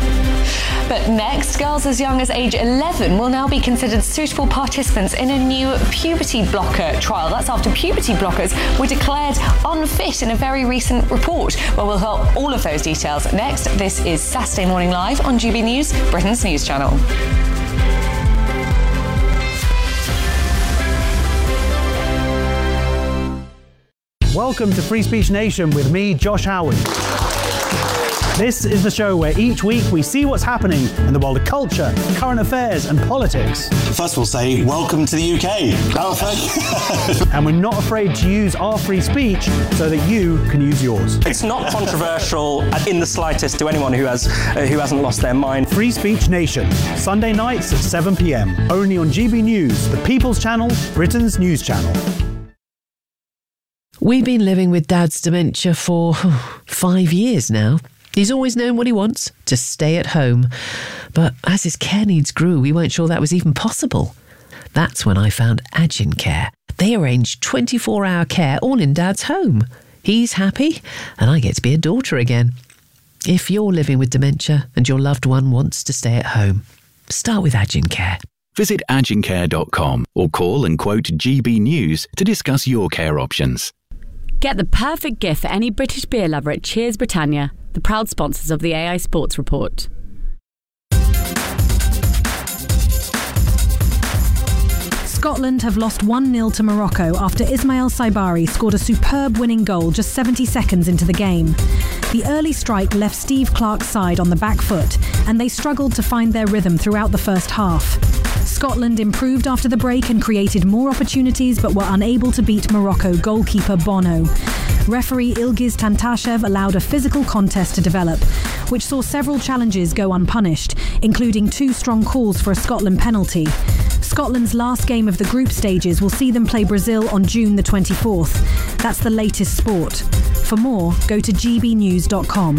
But next, girls as young as age eleven will now be considered suitable participants in a new puberty blocker trial. That's after puberty blockers were declared unfit in a very recent report. Well, we'll have all of those details next. This is Saturday Morning Live on G B News, Britain's news channel. Welcome to Free Speech Nation with me, Josh Howard. This is the show where each week we see what's happening in the world of culture, current affairs and politics. First we'll say, welcome to the U K. Oh, thank you. And we're not afraid to use our free speech so that you can use yours. It's not controversial in the slightest to anyone who has uh, who hasn't lost their mind. Free Speech Nation, Sunday nights at seven p.m. Only on G B News, the People's Channel, Britain's news channel. We've been living with Dad's dementia for oh, five years now. He's always known what he wants, to stay at home. But as his care needs grew, we weren't sure that was even possible. That's when I found Agin Care. They arrange twenty-four hour care all in Dad's home. He's happy, and I get to be a daughter again. If you're living with dementia and your loved one wants to stay at home, start with Agin Care. Visit agin care dot com or call and quote G B News to discuss your care options. Get the perfect gift for any British beer lover at Cheers Britannia, the proud sponsors of the A I Sports Report. Scotland have lost one nil to Morocco after Ismail Saibari scored a superb winning goal just seventy seconds into the game. The early strike left Steve Clarke's side on the back foot, and they struggled to find their rhythm throughout the first half. Scotland improved after the break and created more opportunities but were unable to beat Morocco goalkeeper Bono. Referee Ilgiz Tantashev allowed a physical contest to develop, which saw several challenges go unpunished, including two strong calls for a Scotland penalty. Scotland's last game of the group stages will see them play Brazil on June the twenty-fourth. That's the latest sport. For more, go to g b news dot com.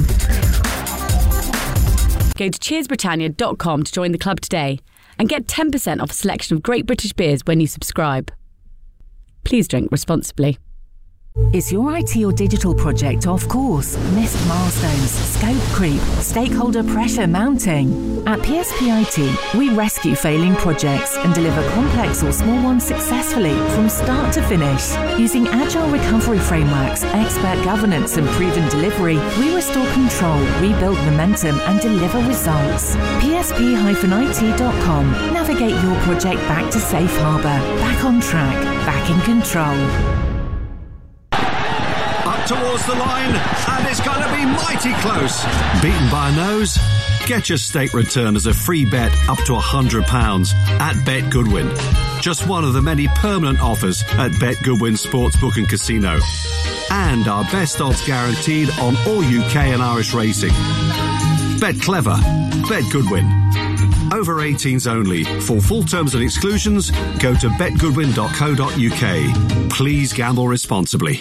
Go to cheers britannia dot com to join the club today and get ten percent off a selection of great British beers when you subscribe. Please drink responsibly. Is your I T or digital project off course? Missed milestones, scope creep, stakeholder pressure mounting? At P S P I T, we rescue failing projects and deliver complex or small ones successfully from start to finish. Using agile recovery frameworks, expert governance and proven delivery, we restore control, rebuild momentum and deliver results. P S P I T dot com. Navigate your project back to safe harbour, back on track, back in control. Towards the line, and it's going to be mighty close. Beaten by a nose? Get your state return as a free bet up to one hundred pounds at Bet Goodwin. Just one of the many permanent offers at Bet Goodwin Sportsbook and Casino. And our best odds guaranteed on all U K and Irish racing. Bet clever. Bet Goodwin. Over eighteens only. For full terms and exclusions, go to bet goodwin dot co dot u k. Please gamble responsibly.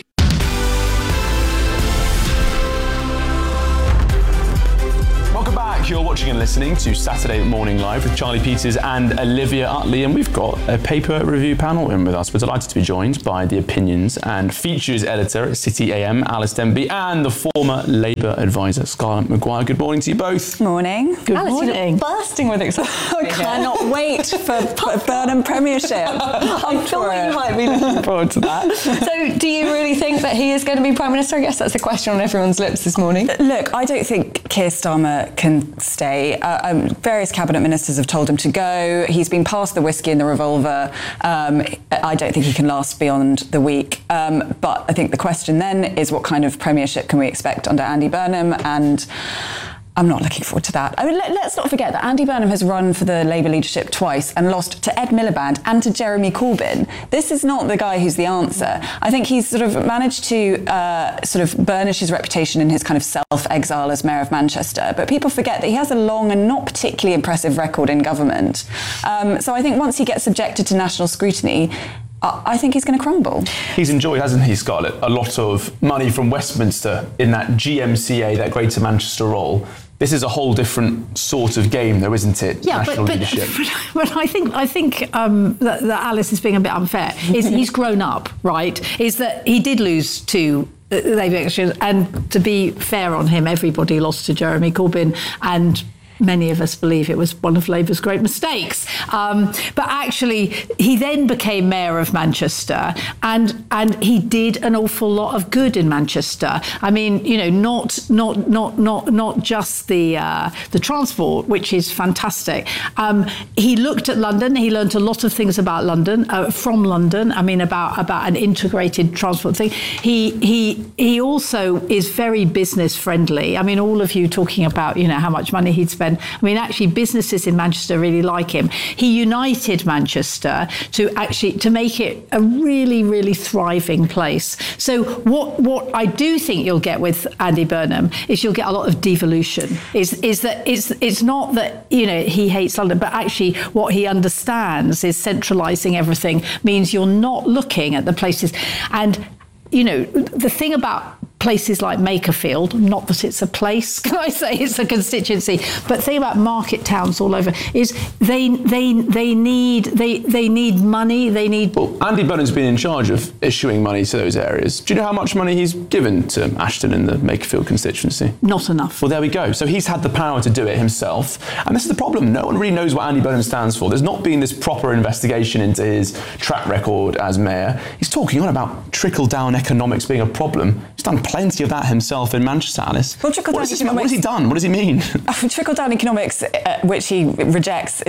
You're watching and listening to Saturday Morning Live with Charlie Peters and Olivia Utley, and we've got a paper review panel in with us. We're delighted to be joined by the opinions and features editor at City A M, Alice Denby, and the former Labour advisor, Scarlett Maguire. Good morning to you both. Morning. Good Alice, morning. Bursting with excitement. I cannot wait for, for Burnham Premiership. I thought you might be looking forward to that. So, do you really think that he is going to be Prime Minister? I guess that's the question on everyone's lips this morning. Look, I don't think Keir Starmer can stay. Uh, um, various cabinet ministers have told him to go. He's been passed the whiskey and the revolver. Um, I don't think he can last beyond the week. Um, but I think the question then is, what kind of premiership can we expect under Andy Burnham? And I'm not looking forward to that. I mean, let, let's not forget that Andy Burnham has run for the Labour leadership twice and lost to Ed Miliband and to Jeremy Corbyn. This is not the guy who's the answer. I think he's sort of managed to uh, sort of burnish his reputation in his kind of self-exile as Mayor of Manchester. But people forget that he has a long and not particularly impressive record in government. Um, so I think once he gets subjected to national scrutiny, I think he's going to crumble. He's enjoyed, hasn't he, Scarlett, a lot of money from Westminster in that G M C A, that Greater Manchester role. This is a whole different sort of game, though, isn't it? Yeah, National but, but, leadership. but, but I think I think um, that, that Alice is being a bit unfair. Is he's grown up, right? Is that he did lose to uh, Labour elections, and to be fair on him, everybody lost to Jeremy Corbyn, and many of us believe it was one of Labour's great mistakes. Um, but actually, he then became Mayor of Manchester, and and he did an awful lot of good in Manchester. I mean, you know, not not not not not just the uh, the transport, which is fantastic. Um, he looked at London. He learned a lot of things about London uh, from London. I mean, about about an integrated transport thing. He he he also is very business friendly. I mean, all of you talking about, you know, how much money he'd spent. I mean, actually, businesses in Manchester really like him. He united Manchester to actually to make it a really, really thriving place. So what what I do think you'll get with Andy Burnham is you'll get a lot of devolution. Is is that it's it's not that, you know, he hates London, but actually what he understands is centralising everything means you're not looking at the places. And, you know, the thing about places like Makerfield, not that it's a place, can I say it's a constituency, but the thing about market towns all over is they they they need they they need money, they need... Well, Andy Burnham's been in charge of issuing money to those areas. Do you know how much money he's given to Ashton in the Makerfield constituency? Not enough. Well, there we go. So he's had the power to do it himself. And this is the problem. No one really knows what Andy Burnham stands for. There's not been this proper investigation into his track record as mayor. He's talking on about trickle-down economics being a problem. He's done plenty of that himself in Manchester, Alice. Well, trickle-down what, is this, economics, what has he done? What does he mean? Trickle-down economics, uh, which he rejects, is not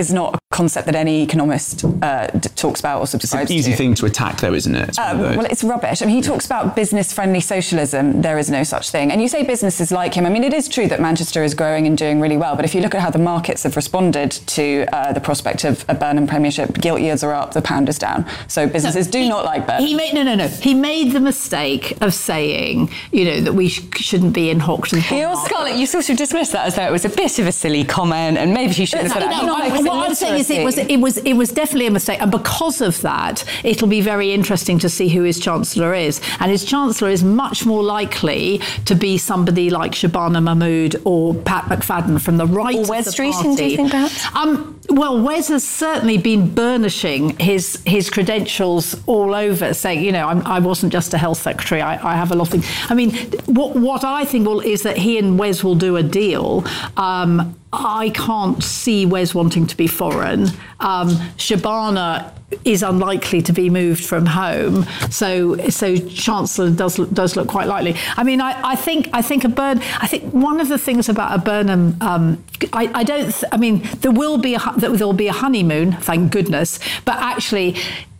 concept that any economist uh, d- talks about or subscribes It's an easy to. thing to attack, though, isn't it? It's Um, well, it's rubbish. I mean, he talks about business-friendly socialism. There is no such thing. And you say businesses like him. I mean, it is true that Manchester is growing and doing really well. But if you look at how the markets have responded to uh, the prospect of a Burnham Premiership, gilt yields are up, the pound is down. So businesses No, do he, not like Burnham. He made no, no, no. He made the mistake of saying, you know, that we sh- shouldn't be in hock to the bond market. Scarlett, you sort of dismissed that as though it was a bit of a silly comment, and maybe she shouldn't have said that. No, no, what I'm saying is it was it was it was definitely a mistake, and because of that, it'll be very interesting to see who his chancellor is. And his chancellor is much more likely to be somebody like Shabana Mahmood or Pat McFadden from the right Or of Wes the Streeton, party. do you think, perhaps? Um, well, Wes has certainly been burnishing his his credentials all over, saying, you know, I'm, I wasn't just a health secretary. I, I have a lot of things. I mean, what what I think will is that he and Wes will do a deal. Um, I can't see Wes wanting to be foreign. Um, Shabana is unlikely to be moved from home, so so Chancellor does does look quite likely. I mean, I, I think I think a Burn. I think one of the things about a Burnham, um, I, I don't. Th- I mean, there will be a there will be a honeymoon, thank goodness. But actually,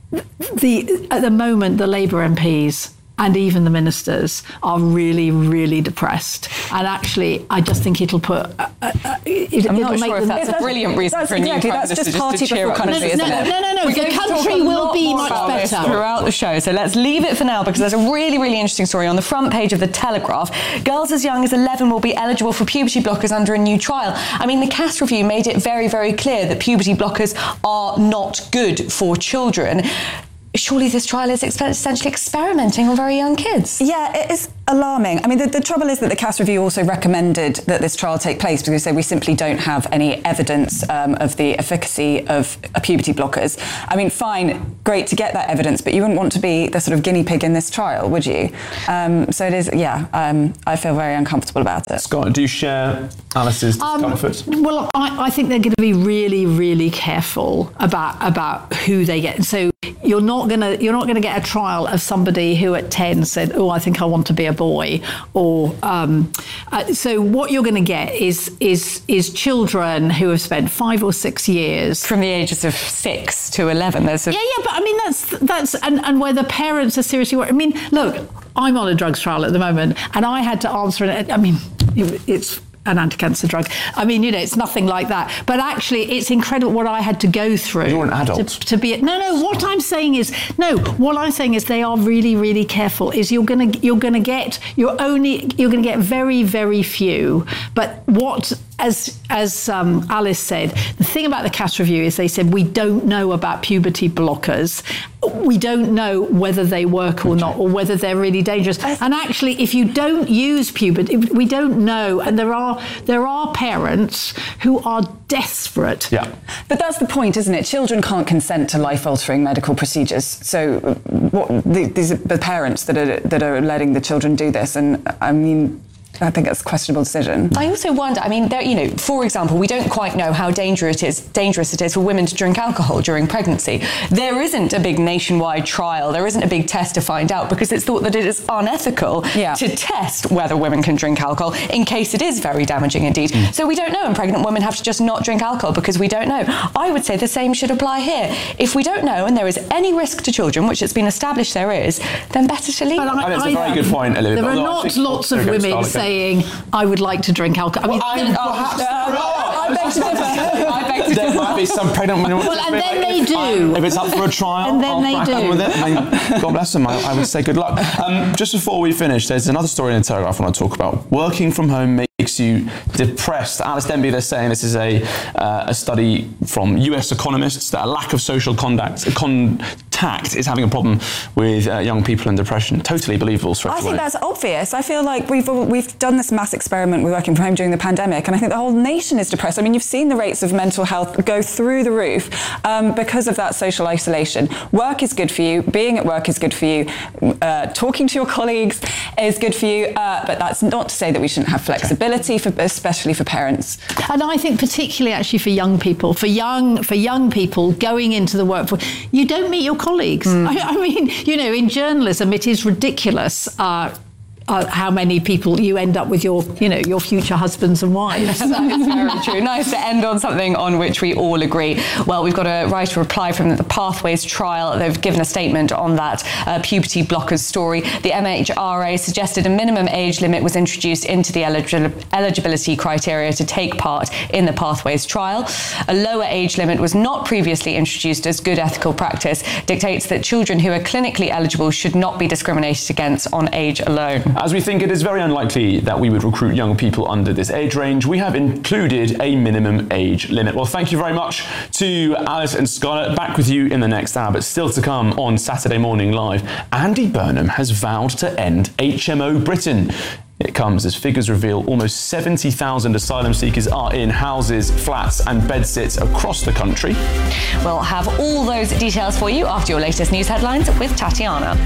the at the moment, the Labour M Ps and even the ministers are really, really depressed. And actually, I just think it'll put... Uh, uh, it, I'm it'll not make sure if them, that's a brilliant reason for a new exactly, Prime that's Minister just party to cheer before up. country, isn't no, it? no, no, no. We're The going to country talk a will lot be more much about this better. throughout the show. So let's leave it for now, because there's a really, really interesting story on the front page of The Telegraph. Girls as young as eleven will be eligible for puberty blockers under a new trial. I mean, the Cass Review made it very, very clear that puberty blockers are not good for children. Surely this trial is exp- essentially experimenting on very young kids. Yeah, it is alarming. I mean, the, the trouble is that the Cass Review also recommended that this trial take place because they say we simply don't have any evidence um, of the efficacy of uh, puberty blockers. I mean, fine, great to get that evidence, but you wouldn't want to be the sort of guinea pig in this trial, would you? Um, so it is, yeah, um, I feel very uncomfortable about it. Scott, do you share Alice's Um, discomfort? well, I, I think they're going to be really, really careful about about who they get. So you're not going to you're not going to get a trial of somebody who at ten said, "Oh, I think I want to be a boy," or um, uh, so what you're going to get is is is children who have spent five or six years from the ages of six to eleven. There's a yeah, yeah, but I mean that's that's and, and where the parents are seriously worried. I mean, look, I'm on a drugs trial at the moment, and I had to answer it. I mean, it, it's an anti-cancer drug. I mean, you know, it's nothing like that. But actually, it's incredible what I had to go through. You're an adult. To, to be no, no. What I'm saying is no. What I'm saying is they are really, really careful. Is you're gonna you're gonna get you're only you're gonna get very, very few. But what as as um, Alice said, the thing about the Cass Review is they said we don't know about puberty blockers. We don't know whether they work or not, or whether they're really dangerous. And actually, if you don't use puberty, we don't know. And there are there are parents who are desperate. Yeah. But that's the point, isn't it? Children can't consent to life-altering medical procedures. So what, the, these are the parents that are that are letting the children do this. And I mean, I think it's a questionable decision. I also wonder, I mean, there, you know, for example, we don't quite know how dangerous it is, dangerous it is for women to drink alcohol during pregnancy. There isn't a big nationwide trial, there isn't a big test to find out, because it's thought that it is unethical yeah. to test whether women can drink alcohol in case it is very damaging indeed. Mm. So we don't know, and pregnant women have to just not drink alcohol because we don't know. I would say the same should apply here. If we don't know and there is any risk to children, which it's been established there is, then better to leave. And it's a very good point, Olivia. There are not lots of women saying, I would like to drink alcohol. I mean, well, I, I, I beg to differ. I beg to There differ. might be some pregnant women. Well, and then they do. If it's up for a trial, And then I'll they crack do. on with it. I mean, God bless them. I, I would say good luck. Um, just before we finish, there's another story in the Telegraph I want to talk about. Working from home makes you depressed. Alice Denby, they're saying this is a uh, a study from U S economists that a lack of social contact, contact is having a problem with uh, young people and depression. Totally believable straight I away. think that's obvious. I feel like we've we've done this mass experiment with working from home during the pandemic, and I think the whole nation is depressed. I mean, you've seen the rates of mental health go through the roof um, because of that social isolation. Work is good for you. Being at work is good for you. Uh, talking to your colleagues is good for you. Uh, but that's not to say that we shouldn't have flexibility, for, especially for parents. And I think particularly actually for young people, for young for young people going into the workforce, you don't meet your colleagues. Mm. I, I mean, you know, in journalism, it is ridiculous. Uh, uh, how many people you end up with your, you know, your future husbands and wives. That is very true. Nice to end on something on which we all agree. Well, we've got a right to reply from the Pathways trial. They've given a statement on that uh, puberty blockers story. The M H R A suggested a minimum age limit was introduced into the eligi- eligibility criteria to take part in the Pathways trial. A lower age limit was not previously introduced as good ethical practice, dictates that children who are clinically eligible should not be discriminated against on age alone. As we think it is very unlikely that we would recruit young people under this age range, we have included a minimum age limit. Well, thank you very much to Alice and Scarlett. Back with you in the next hour, but still to come on Saturday Morning Live, Andy Burnham has vowed to end H M O Britain. It comes as figures reveal almost seventy thousand asylum seekers are in houses, flats and bedsits across the country. We'll have all those details for you after your latest news headlines with Tatiana.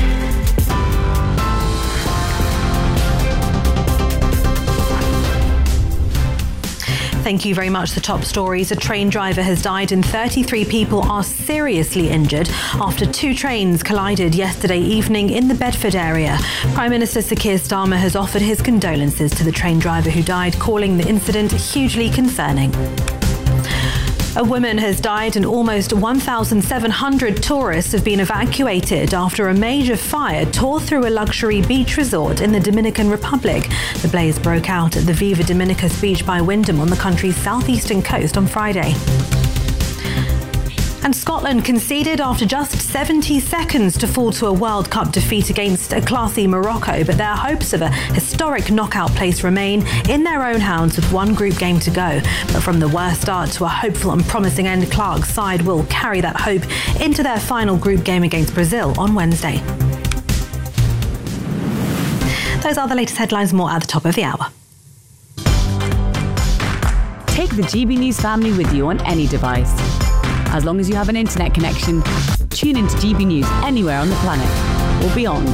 Thank you very much. The top stories. A train driver has died and thirty-three people are seriously injured after two trains collided yesterday evening in the Bedford area. Prime Minister Sir Keir Starmer has offered his condolences to the train driver who died, calling the incident hugely concerning. A woman has died and almost one thousand seven hundred tourists have been evacuated after a major fire tore through a luxury beach resort in the Dominican Republic. The blaze broke out at the Viva Dominicus beach by Wyndham on the country's southeastern coast on Friday. And Scotland conceded after just seventy seconds to fall to a World Cup defeat against a classy Morocco, but their hopes of a historic knockout place remain in their own hands with one group game to go. But from the worst start to a hopeful and promising end, Clark's side will carry that hope into their final group game against Brazil on Wednesday. Those are the latest headlines, more at the top of the hour. Take the G B News family with you on any device. As long as you have an internet connection, tune into G B News anywhere on the planet or beyond.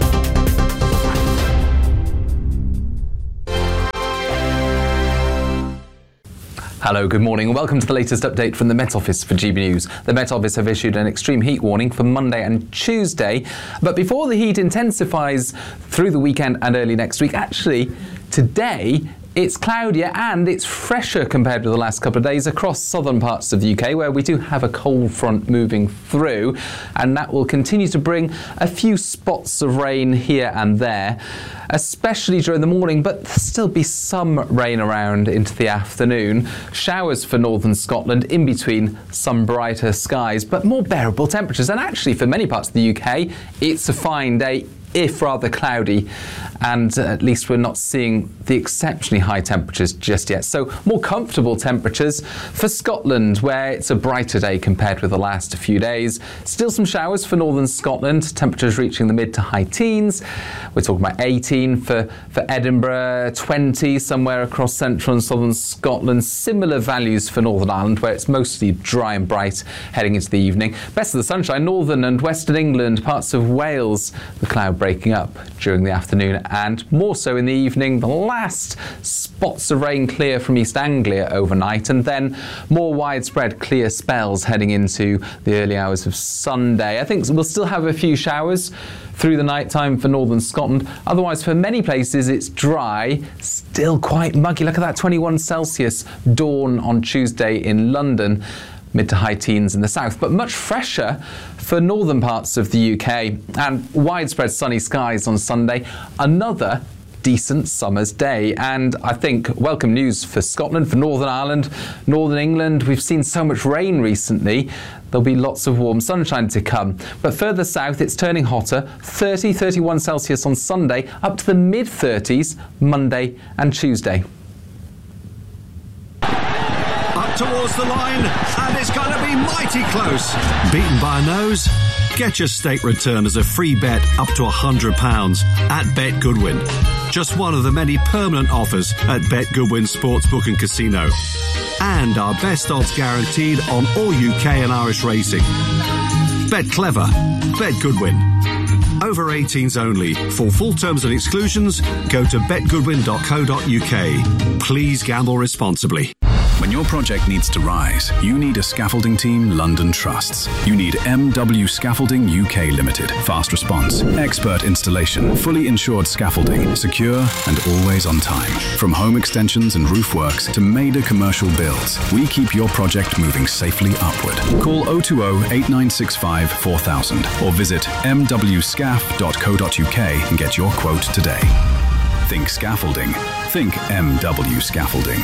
Hello, good morning and welcome to the latest update from the Met Office for G B News. The Met Office have issued an extreme heat warning for Monday and Tuesday, but before the heat intensifies through the weekend and early next week, actually today it's cloudier and it's fresher compared with the last couple of days across southern parts of the U K, where we do have a cold front moving through, and that will continue to bring a few spots of rain here and there, especially during the morning, but there'll still be some rain around into the afternoon. Showers for northern Scotland in between some brighter skies, but more bearable temperatures. And actually for many parts of the U K, it's a fine day, if rather cloudy, and at least we're not seeing the exceptionally high temperatures just yet. So more comfortable temperatures for Scotland, where it's a brighter day compared with the last few days. Still some showers for northern Scotland, temperatures reaching the mid to high teens. We're talking about eighteen for, for Edinburgh, twenty somewhere across central and southern Scotland. Similar values for Northern Ireland, where it's mostly dry and bright heading into the evening. Best of the sunshine, northern and western England, parts of Wales, the cloud breaking up during the afternoon and more so in the evening. The last spots of rain clear from East Anglia overnight, and then more widespread clear spells heading into the early hours of Sunday. I think we'll still have a few showers through the night time for northern Scotland. Otherwise, for many places, it's dry, still quite muggy. Look at that, twenty-one Celsius dawn on Tuesday in London. Mid to high teens in the south, but much fresher for northern parts of the U K, and widespread sunny skies on Sunday. Another decent summer's day, and I think welcome news for Scotland, for Northern Ireland, Northern England. We've seen so much rain recently. There'll be lots of warm sunshine to come. But further south, it's turning hotter, thirty, thirty-one Celsius on Sunday, up to the mid thirties Monday and Tuesday. Towards the line, and it's going to be mighty close. Beaten by a nose? Get your state return as a free bet up to one hundred pounds at Bet Goodwin. Just one of the many permanent offers at Bet Goodwin Sportsbook and Casino. And our best odds guaranteed on all U K and Irish racing. Bet clever. Bet Goodwin. Over eighteens only. For full terms and exclusions, go to bet goodwin dot co dot uk. Please gamble responsibly. When your project needs to rise, you need a scaffolding team London trusts. You need M W Scaffolding U K Limited. Fast response, expert installation, fully insured scaffolding, secure and always on time. From home extensions and roof works to major commercial builds, we keep your project moving safely upward. Call oh two oh, eight nine six five, four thousand or visit m w scaf dot co dot u k and get your quote today. Think scaffolding. Think M W Scaffolding.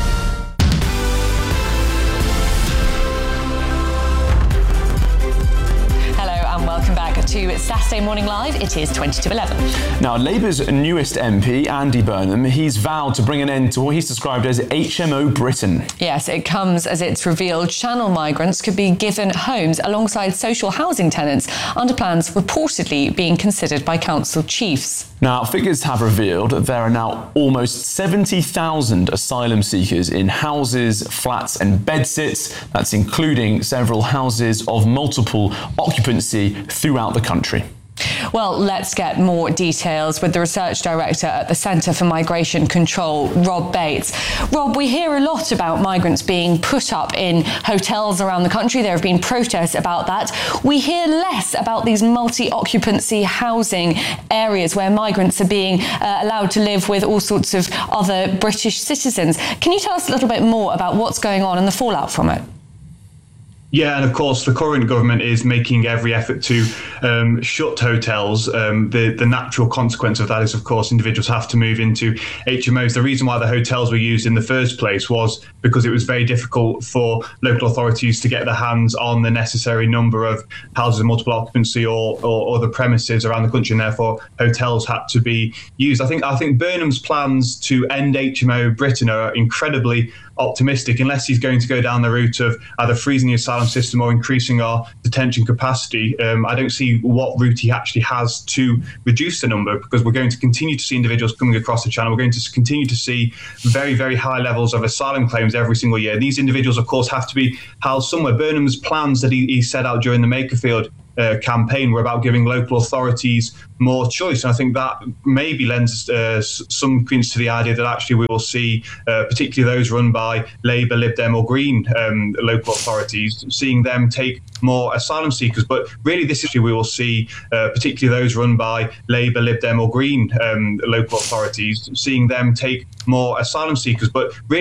Welcome back to Saturday Morning Live. It is twenty to eleven. Now, Labour's newest M P, Andy Burnham, he's vowed to bring an end to what he's described as H M O Britain. Yes, it comes as it's revealed channel migrants could be given homes alongside social housing tenants under plans reportedly being considered by council chiefs. Now, figures have revealed that there are now almost seventy thousand asylum seekers in houses, flats and bedsits. That's including several houses of multiple occupancy throughout the country. Well, let's get more details with the research director at the Centre for Migration Control, Rob Bates. Rob, we hear a lot about migrants being put up in hotels around the country. There have been protests about that. We hear less about these multi-occupancy housing areas where migrants are being uh, allowed to live with all sorts of other British citizens. Can you tell us a little bit more about what's going on and the fallout from it? Yeah, and of course, the current government is making every effort to um, shut hotels. Um, the, the natural consequence of that is, of course, individuals have to move into H M Os. The reason why the hotels were used in the first place was because it was very difficult for local authorities to get their hands on the necessary number of houses of multiple occupancy or, or other premises around the country, and therefore hotels had to be used. I think I think Burnham's plans to end H M O Britain are incredibly optimistic, unless he's going to go down the route of either freezing the asylum system or increasing our detention capacity. Um, I don't see what route he actually has to reduce the number, because we're going to continue to see individuals coming across the channel. We're going to continue to see very, very high levels of asylum claims every single year. These individuals, of course, have to be housed somewhere. Burnham's plans that he, he set out during the Makerfield Uh, campaign were about giving local authorities more choice. And I think that maybe lends uh, some credence to the idea that actually we will see, uh, particularly those run by Labour, Lib Dem or Green um, local authorities, seeing them take more asylum seekers. But really this issue we will see, uh, particularly those run by Labour, Lib Dem or Green um, local authorities, seeing them take more asylum seekers. But really